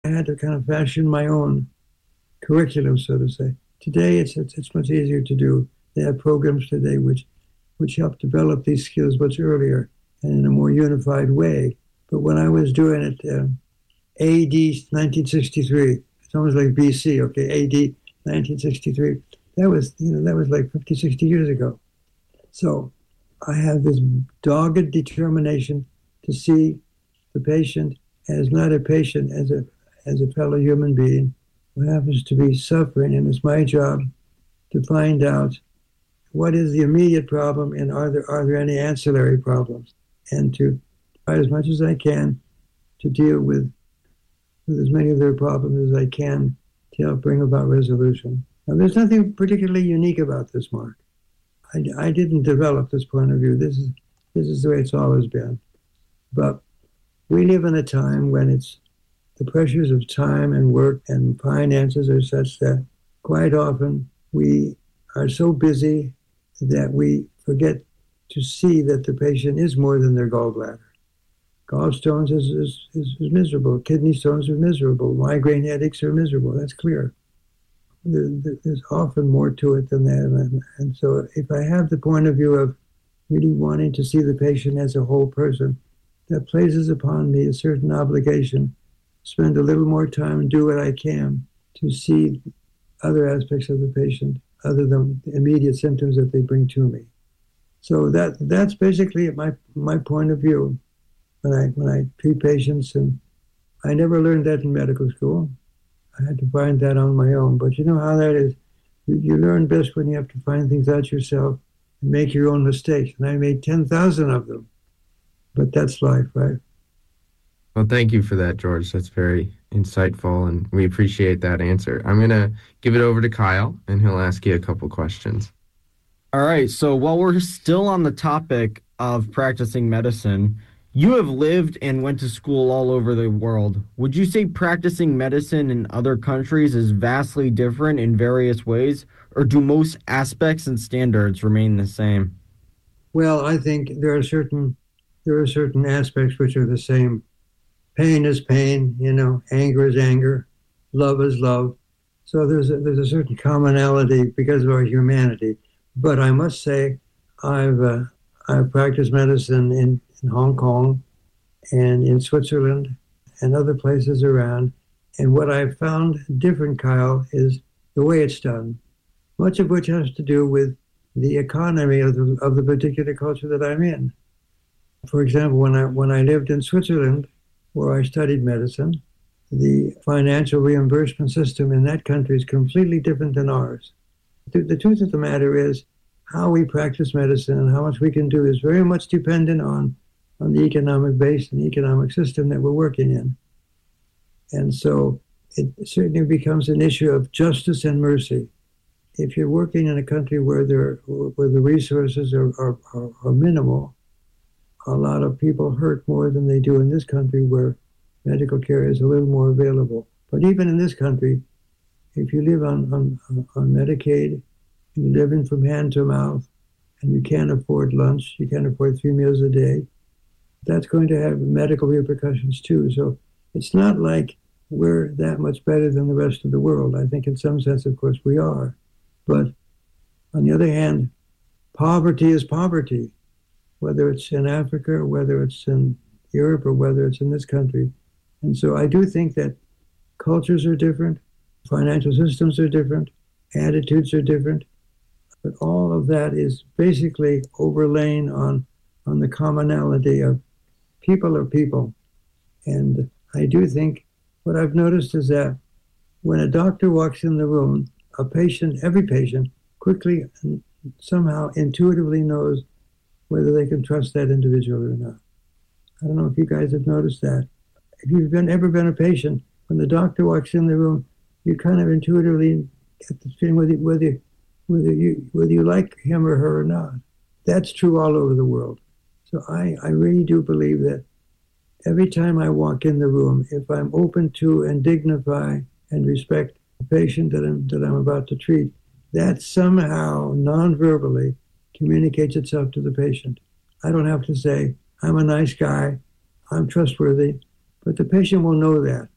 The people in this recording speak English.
I had to kind of fashion my own curriculum, so to say. Today, it's much easier to do. They have programs today which help develop these skills much earlier and in a more unified way. But when I was doing it, AD 1963, it's almost like BC, okay, AD 1963. That was like 50, 60 years ago. So I have this dogged determination to see the patient as not a patient, as a fellow human being who happens to be suffering, and it's my job to find out what is the immediate problem and are there any ancillary problems, and to try as much as I can to deal with as many of their problems as I can to help bring about resolution. Now, there's nothing particularly unique about this, Mark. I didn't develop this point of view. This is the way it's always been. But we live in a time when the pressures of time and work and finances are such that quite often we are so busy that we forget to see that the patient is more than their gallbladder. Gallstones is miserable. Kidney stones are miserable. Migraine headaches are miserable. That's clear. There's often more to it than that. And so if I have the point of view of really wanting to see the patient as a whole person, that places upon me a certain obligation, spend a little more time and do what I can to see other aspects of the patient other than the immediate symptoms that they bring to me. So that's basically my point of view when I treat patients, and I never learned that in medical school. I had to find that on my own. But you know how that is. You learn best when you have to find things out yourself and make your own mistakes. And I made 10,000 of them. But that's life, right? Well, thank you for that, George. That's very insightful, and we appreciate that answer. I'm going to give it over to Kyle, and he'll ask you a couple questions. All right. So while we're still on the topic of practicing medicine, you have lived and went to school all over the world. Would you say practicing medicine in other countries is vastly different in various ways, or do most aspects and standards remain the same? Well, I think there are certain aspects which are the same. Pain is pain, anger is anger, love is love. So there's a certain commonality because of our humanity. But I must say, I've practiced medicine in Hong Kong and in Switzerland and other places around. And what I've found different, Kyle, is the way it's done, much of which has to do with the economy of the particular culture that I'm in. For example, when I lived in Switzerland, where I studied medicine, the financial reimbursement system in that country is completely different than ours. The truth of the matter is, how we practice medicine and how much we can do is very much dependent on the economic base and the economic system that we're working in. And so it certainly becomes an issue of justice and mercy. If you're working in a country where the resources are minimal, a lot of people hurt more than they do in this country where medical care is a little more available. But even in this country, if you live on Medicaid, and you're living from hand to mouth, and you can't afford lunch, you can't afford 3 meals a day, that's going to have medical repercussions too. So it's not like we're that much better than the rest of the world. I think in some sense, of course, we are. But on the other hand, poverty is poverty, whether it's in Africa or whether it's in Europe or whether it's in this country. And so I do think that cultures are different, financial systems are different, attitudes are different, but all of that is basically overlain on the commonality of people are people. And I do think what I've noticed is that when a doctor walks in the room, every patient quickly and somehow intuitively knows whether they can trust that individual or not. I don't know if you guys have noticed that. If you've ever been a patient, when the doctor walks in the room, you kind of intuitively get the feeling whether you like him or her or not. That's true all over the world. So I really do believe that every time I walk in the room, if I'm open to and dignify and respect the patient that I'm about to treat, that somehow non-verbally communicates itself to the patient. I don't have to say, I'm a nice guy, I'm trustworthy, but the patient will know that.